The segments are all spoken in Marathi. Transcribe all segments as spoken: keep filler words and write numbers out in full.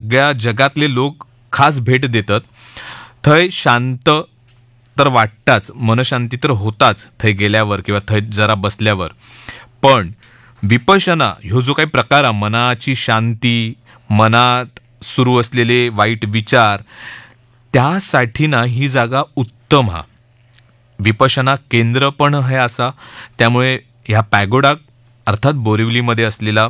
सगळ्या जगातले लोक खास भेट देतात. थंय शांत तर वाटताच, मनशांती तर होताच थंय गेल्यावर किंवा थंय जरा बसल्यावर. पण विपश्यना ह्यो जो काही प्रकार आहे, मनाची शांती, मनात सुरू असलेले वाईट विचार, त्यासाठी ना ही जागा उत्तम हा. विपश्यना केंद्र पण हे असा. त्यामुळे ह्या पॅगोडा अर्थात बोरिवलीमध्ये असलेला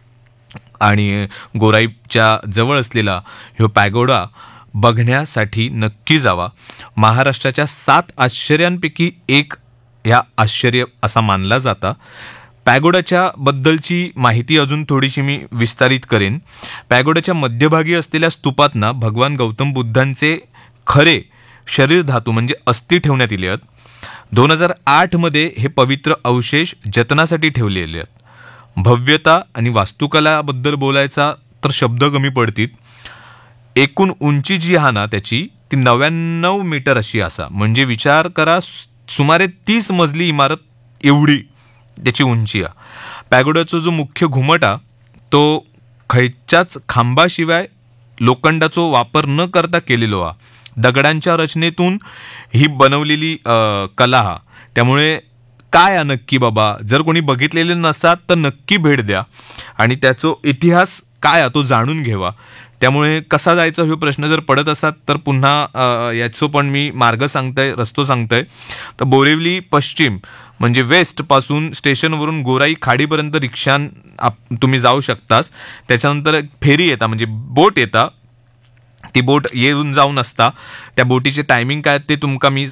आणि गोराईच्या जवळ असलेला ह्यो पॅगोडा बघण्यासाठी नक्की जावा. महाराष्ट्राच्या सात आश्चर्यांपैकी एक ह्या आश्चर्य असा मानला जाता. पॅगोडाच्या बद्दलची माहिती अजून थोडीशी मी विस्तारित करेन. पॅगोडाच्या मध्यभागी असलेल्या स्तूपात ना भगवान गौतम बुद्धांचे खरे शरीर धातू म्हणजे अस्थि ठेवण्यात आले आहेत. दोन हजार आठ मध्ये हे पवित्र अवशेष जतनासाठी ठेवलेले आहेत. भव्यता आणि वास्तुकलाबद्दल बोलायचा तर शब्द कमी पडतील. एकूण उंची जी हा ना त्याची ती नव्याण्णव मीटर अशी असा. म्हणजे विचार करा, सुमारे तीस मजली इमारत एवढी त्याची उंची आहे. पॅगोडाचा जो मुख्य घुमट आहे तो खयच्याच खांबाशिवाय लोखंडाचा वापर न करता केलेलो हा. दगडांच्या रचनेतून ही बनवलेली कला हा. त्यामुळे काय आहे नक्की बाबा, जर कोणी बघितलेले नसात तर नक्की भेट द्या आणि त्याचा इतिहास काय आहे तो जाणून घ्यावा. त्यामुळे कसा जायचा हा प्रश्न जर पडत असतात तर पुन्हा याचं पण मी मार्ग सांगतोय, रस्तो सांगतोय. तर बोरिवली पश्चिम म्हणजे वेस्ट पासून स्टेशनवरून गोराई खाडीपर्यंत रिक्षान तुम्ही जाऊ शकतास. त्याच्यानंतर फेरी येता म्हणजे बोट येता. ती बोट येऊन जाऊन असता. त्या बोटीचे टायमिंग काय ते तुमका मी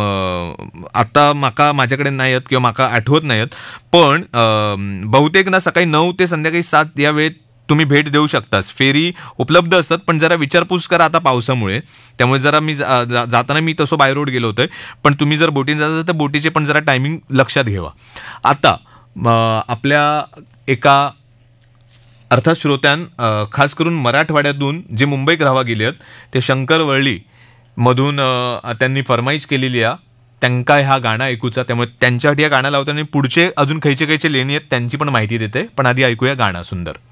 आता माका माझ्याकडे नाही आहेत किंवा माका आठवत नाही आहेत. पण बहुतेक ना सकाळी नऊ ते संध्याकाळी सात या वेळेत तुम्ही भेट देऊ शकतास. फेरी उपलब्ध असतात पण जरा विचारपूस करा आता पावसामुळे. त्यामुळे जरा मी जाताना मी तसं बाय रोड गेलो होतो. पण तुम्ही जर बोटीने जाता तर बोटीचे पण जरा टायमिंग लक्षात घ्यावा. आता आपल्या एका अर्थात श्रोत्यान खास करून मराठवाड्यातून जे मुंबईत राहावा गेले आहेत ते शंकर वळली मधून त्यांनी फरमाईश केलेली आहे. त्यांका ह्या गाणं ऐकूचा. त्यामुळे त्यांच्यासाठी या गाणं लावताना पुढचे अजून खयचे खयचे लेणी आहेत त्यांची पण माहिती देते. पण आधी ऐकूया गाणं सुंदर.